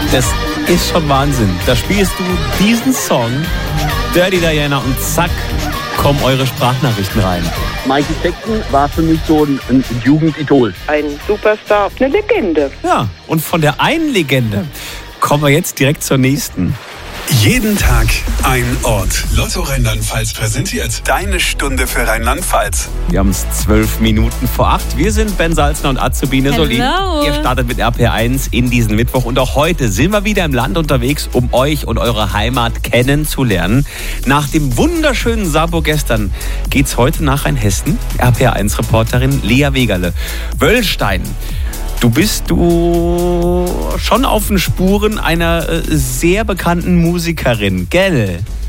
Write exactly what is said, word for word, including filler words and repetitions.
Das ist schon Wahnsinn. Da spielst du diesen Song, Dirty Diana, und zack, kommen eure Sprachnachrichten rein. Michael Jackson war für mich so ein, ein Jugendidol. Ein Superstar, eine Legende. Ja, und von der einen Legende kommen wir jetzt direkt zur nächsten. Jeden Tag ein Ort. Lotto Rheinland-Pfalz präsentiert deine Stunde für Rheinland-Pfalz. Wir haben es zwölf Minuten vor acht. Wir sind Ben Salzner und Azubine Solin. Ihr startet mit R P eins in diesen Mittwoch. Und auch heute sind wir wieder im Land unterwegs, um euch und eure Heimat kennenzulernen. Nach dem wunderschönen Sabo gestern geht's heute nach Rheinhessen. R P eins Reporterin Lea Wegerle. Wöllstein. Du bist du schon auf den Spuren einer äh, sehr bekannten Musikerin, gell?